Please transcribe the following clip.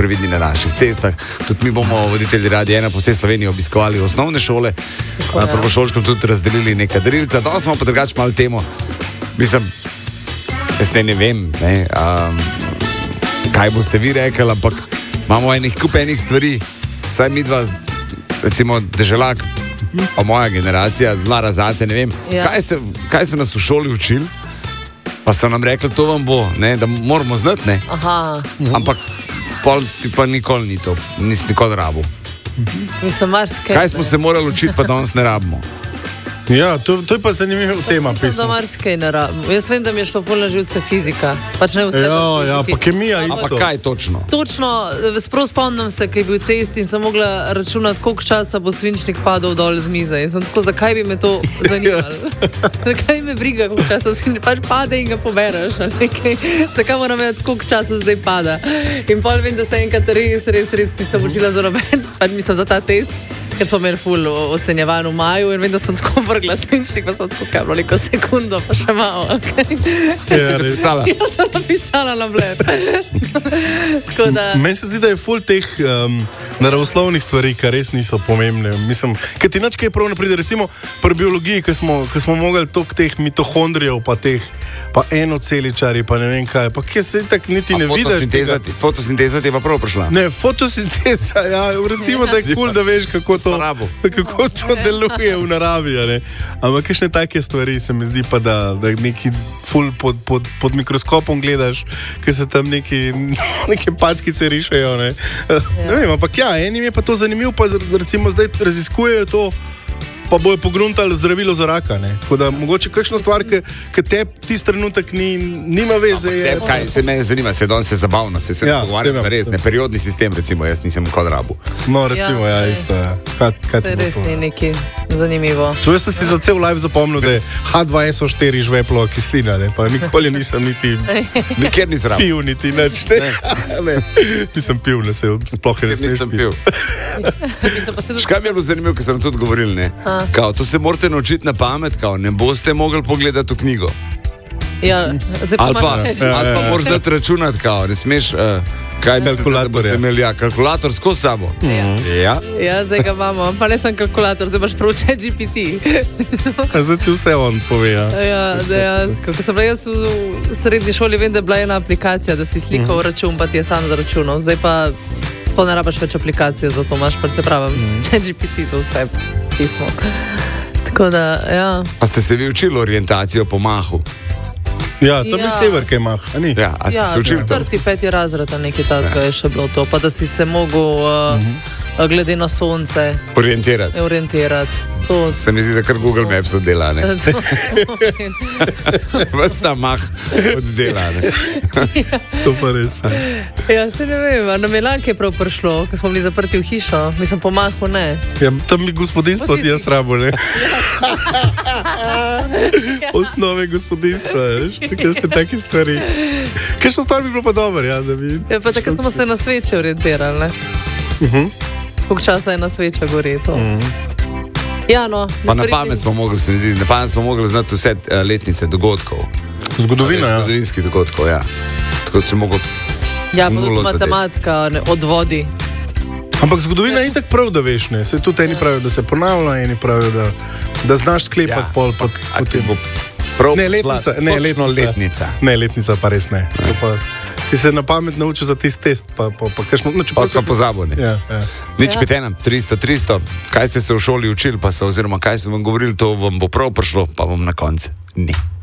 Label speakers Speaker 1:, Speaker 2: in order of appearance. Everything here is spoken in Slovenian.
Speaker 1: previdni na naših cestah. Tudi mi bomo voditelji Radia 1 po vsej Sloveniji obiskovali osnovne šole, prvošolskem tudi razdelili neka darilca. Danes smo pa drugače malo temo. Mislim, jaz ne vem, kaj boste vi rekli, ampak imamo kup enih stvari, saj mi dva, recimo Deželak, pa moja generacija, Lara zate, ne vem, kaj so nas v šoli učili, pa so nam rekli, to vam bo, ne, da moramo znati, ne.
Speaker 2: Aha.
Speaker 1: Ampak pol ti pa nikoli ni to, nisi nikoli rabil.
Speaker 2: Mislim, marsikaj.
Speaker 1: Kaj smo se morali učiti, pa danes ne rabimo?
Speaker 3: Ja, to je pa zanimivo tema.
Speaker 2: Mislim, da marsikaj ne rabimo. Jaz vem, da mi je šlo ful na živce fizika. Pač ne vse.
Speaker 3: Ja, pa kemija isto.
Speaker 1: Pa kaj točno?
Speaker 2: Točno, sprav spomnim se, ko je bil test in sem mogla računati, koliko časa bo svinčnik padal dol z mize. In sem tako, zakaj bi me to zanimalo? Zakaj me briga, koliko časa svinčnik pač pade in ga pobereš? Zakaj moram vedeti, koliko časa zdaj pada? In pol vem, da se enkrat res nisem učila za noben, pač mislim za ta test. Ker smo imeli ful ocenjevan v maju in vem, da sem tako vrgla svinčnik, pa sem tako kablo neko sekundo, pa še malo, okej.
Speaker 1: Jaz
Speaker 2: sem napisala na bled.
Speaker 3: Meni se zdi, da je ful teh naravoslovnih stvari, ki res niso pomembne. Mislim, ker ti nič kaj prav ne pride, recimo pri biologiji, ki smo mogli toliko teh mitohondrijev, pa teh, pa enoceličari, pa ne vem kaj, pa kje se tak niti ne vidiš.
Speaker 1: Fotosinteza ti je pa prav prišla.
Speaker 3: Ne, fotosinteza, ja, recimo, da je cool, da veš, kako to deluje v naravi, ne. Ampak kakšne take stvari se mi zdi pa, da neki ful pod mikroskopom gledaš, ker se tam neke packice rišejo, ne. Ne vem, ampak ja, enim je pa to zanimivo, pa recimo zdaj raziskujejo to, pa bojo pogruntali zdravilo za raka, ne. Tako da mogoče kakšna stvar, ki te tisti trenutek nima veze.
Speaker 1: Kaj se mene zanima, se danes je zabavno, se pogovarjam za res, ne, periodni sistem, recimo, jaz nisem nikoli rabil.
Speaker 3: No, recimo, ja, isto, ja.
Speaker 2: To je res ni nekaj zanimivo.
Speaker 3: Jaz sem si za cel live zapomnil, da je H2SO4 žveplo kislina, ne, pa nikoli nisem
Speaker 1: nikjer nisem rabil.
Speaker 3: Pil niti nič, ne. Nisem pil, ne, se sploh ne smeš pil.
Speaker 1: Škaj mi je bilo zanimivo, ker sem tudi govoril, ne. Kao, to se morate naučiti na pamet, kao, ne boste mogli pogledati v knjigo.
Speaker 2: Ja,
Speaker 1: ali pa moraš dati računati, kao, ne smeš, kaj mislite, da boste imeli, kalkulator skozi sabo. Ja,
Speaker 2: zdaj ga imamo, pa ne sem kalkulator, zdaj imaš prav ChatGPT.
Speaker 3: Zdaj ti vse on pove, ja.
Speaker 2: Ja, dejansko, ko sem bila jaz v srednji šoli, vem, da je bila ena aplikacija, da si slikal račun, pa ti je sam zaračunal, zdaj pa sploh ne rabaš več aplikacije, zato imaš, pa se pravim, ChatGPT za vse pismo. Tako da, ja.
Speaker 1: A ste se vi učili orientacijo po mahu?
Speaker 3: Ja, tam je sever, kaj mah, a ni?
Speaker 1: Ja, a ste se učili to?
Speaker 2: 4., 5. razred, nekaj tazga je še bilo to, pa da si se mogel glede na sonce orientirati. To
Speaker 1: se mi zdi, da kar Google Maps oddela, ne? Ves ta mah oddela, ne?
Speaker 3: To pa res.
Speaker 2: Ja, se ne vem, nam je lanke prav prišlo, ko smo bili zaprti v hišo. Mislim, po mahu ne.
Speaker 3: Ja, tam mi gospodinstvo ti jaz rabo, ne? Osnove gospodinstva, veš? Kakšne take stvari. Kakšno stvar bi bilo pa dobro, ja, da bi...
Speaker 2: Ja, pa takrat smo se na sveče orientirali, ne? Koliko časa je na sveča gori to? Ja, no.
Speaker 1: Pa na pamet smo mogli, se mi zdi, na pamet smo mogli znati vse letnice dogodkov.
Speaker 3: Zgodovina, ja.
Speaker 1: Zgodovinskih dogodkov, ja. Tako se mogel...
Speaker 2: Ja, pa tudi matematika, od vodi.
Speaker 3: Ampak zgodovina je itak prav, da veš, ne. Se tudi eni pravijo, da se ponavlja, eni pravijo, da znaš sklepati pol pod tem. Ne, letnica. Ne, letnica pa res ne. Si se na pamet naučil za tisti test, pa kakšno...
Speaker 1: Pa smo pozabili.
Speaker 3: Ja.
Speaker 1: Nič pite nam, 300, kaj ste se v šoli učili, pa oziroma kaj sem vam govoril, to vam bo prav prišlo, pa vam na koncu. Ne.